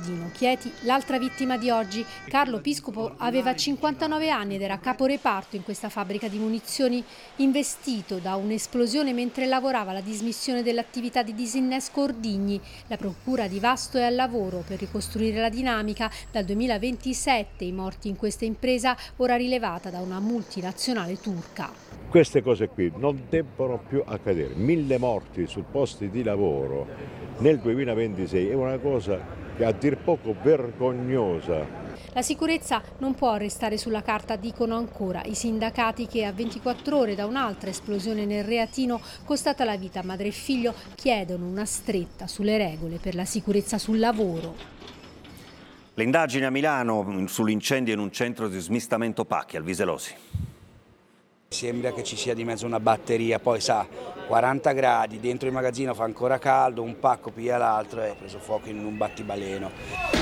Bernardino Chieti, l'altra vittima di oggi. Carlo Piscopo aveva 59 anni ed era caporeparto in questa fabbrica di munizioni, investito da un'esplosione mentre lavorava alla dismissione dell'attività di disinnesco ordigni. La procura di Vasto è al lavoro per ricostruire la dinamica. Dal 2027 i morti in questa impresa, ora rilevata da una multinazionale turca. Queste cose qui non debbono più accadere. 1000 morti su posti di lavoro nel 2026 è una cosa che a dir poco vergognosa. La sicurezza non può restare sulla carta, dicono ancora i sindacati che a 24 ore da un'altra esplosione nel Reatino costata la vita a madre e figlio chiedono una stretta sulle regole per la sicurezza sul lavoro. Le indagini a Milano sull'incendio in un centro di smistamento pacchi al Viselosi. Sembra che ci sia di mezzo una batteria, poi sa, 40 gradi, dentro il magazzino fa ancora caldo, un pacco piglia l'altro e ha preso fuoco in un battibaleno.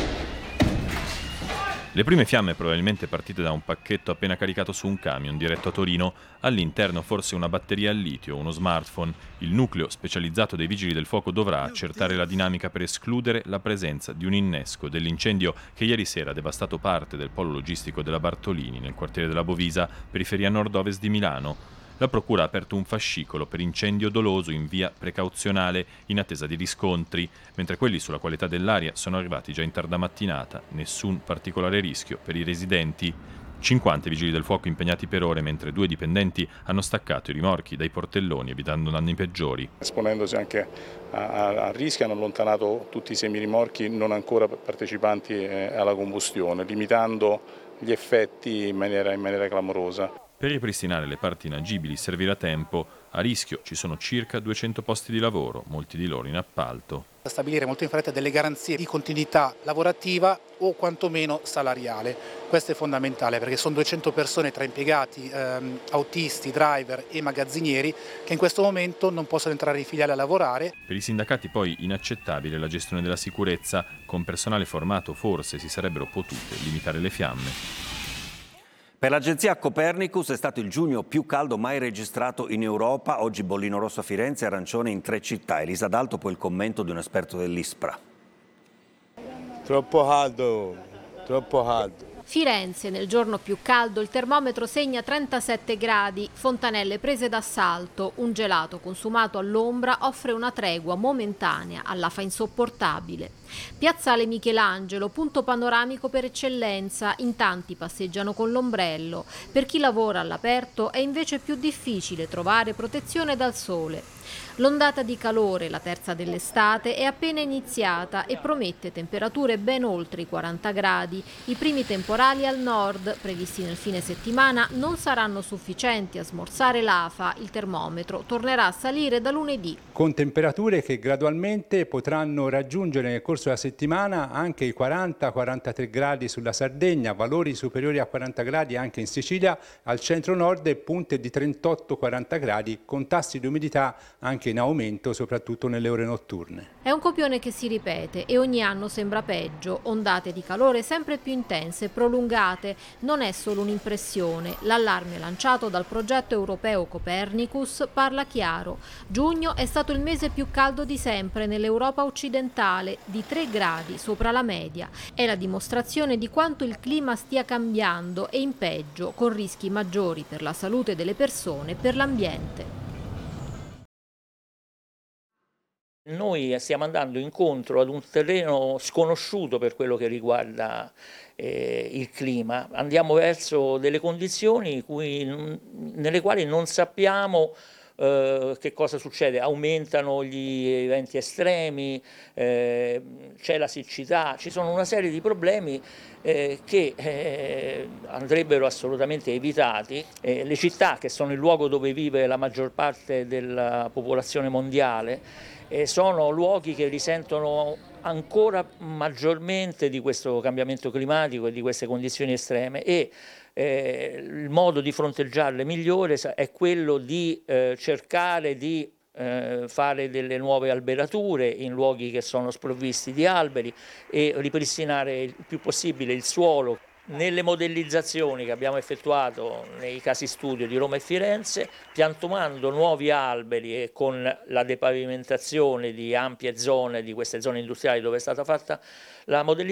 Le prime fiamme probabilmente partite da un pacchetto appena caricato su un camion diretto a Torino, all'interno forse una batteria al litio, uno smartphone. Il nucleo specializzato dei vigili del fuoco dovrà accertare la dinamica per escludere la presenza di un innesco dell'incendio che ieri sera ha devastato parte del polo logistico della Bartolini nel quartiere della Bovisa, periferia nord-ovest di Milano. La procura ha aperto un fascicolo per incendio doloso in via precauzionale in attesa di riscontri, mentre quelli sulla qualità dell'aria sono arrivati già in tarda mattinata. Nessun particolare rischio per i residenti. 50 vigili del fuoco impegnati per ore, mentre 2 dipendenti hanno staccato i rimorchi dai portelloni evitando danni peggiori. Esponendosi anche a rischi hanno allontanato tutti i semirimorchi non ancora partecipanti alla combustione, limitando gli effetti in maniera clamorosa. Per ripristinare le parti inagibili servirà tempo. A rischio ci sono circa 200 posti di lavoro, molti di loro in appalto. Stabilire molto in fretta delle garanzie di continuità lavorativa o quantomeno salariale. Questo è fondamentale perché sono 200 persone tra impiegati, autisti, driver e magazzinieri che in questo momento non possono entrare in filiale a lavorare. Per i sindacati poi inaccettabile la gestione della sicurezza. Con personale formato forse si sarebbero potute limitare le fiamme. Per l'agenzia Copernicus è stato il giugno più caldo mai registrato in Europa. Oggi bollino rosso a Firenze e arancione in 3 città. Elisa D'Alto, il commento di un esperto dell'ISPRA. Troppo caldo, troppo caldo. Firenze, nel giorno più caldo, il termometro segna 37 gradi, fontanelle prese d'assalto, un gelato consumato all'ombra offre una tregua momentanea all'afa insopportabile. Piazzale Michelangelo, punto panoramico per eccellenza, in tanti passeggiano con l'ombrello. Per chi lavora all'aperto è invece più difficile trovare protezione dal sole. L'ondata di calore, la terza dell'estate, è appena iniziata e promette temperature ben oltre i 40 gradi. I primi temporali al nord, previsti nel fine settimana, non saranno sufficienti a smorzare l'afa. Il termometro tornerà a salire da lunedì. Con temperature che gradualmente potranno raggiungere nel corso della settimana anche i 40-43 gradi sulla Sardegna, valori superiori a 40 gradi anche in Sicilia, al centro-nord e punte di 38-40 gradi con tassi di umidità anche in aumento, soprattutto nelle ore notturne. È un copione che si ripete e ogni anno sembra peggio, ondate di calore sempre più intense e prolungate. Non è solo un'impressione, l'allarme lanciato dal progetto europeo Copernicus parla chiaro. Giugno è stato il mese più caldo di sempre nell'Europa occidentale, di 3 gradi sopra la media. È la dimostrazione di quanto il clima stia cambiando e in peggio, con rischi maggiori per la salute delle persone e per l'ambiente. Noi stiamo andando incontro ad un terreno sconosciuto per quello che riguarda il clima. Andiamo verso delle condizioni nelle quali non sappiamo che cosa succede. Aumentano gli eventi estremi, c'è la siccità, ci sono una serie di problemi che andrebbero assolutamente evitati. Le città, che sono il luogo dove vive la maggior parte della popolazione mondiale, sono luoghi che risentono ancora maggiormente di questo cambiamento climatico e di queste condizioni estreme e il modo di fronteggiarle migliore è quello di cercare di fare delle nuove alberature in luoghi che sono sprovvisti di alberi e ripristinare il più possibile il suolo. Nelle modellizzazioni che abbiamo effettuato nei casi studio di Roma e Firenze, piantumando nuovi alberi e con la depavimentazione di ampie zone, di queste zone industriali dove è stata fatta la modellizzazione,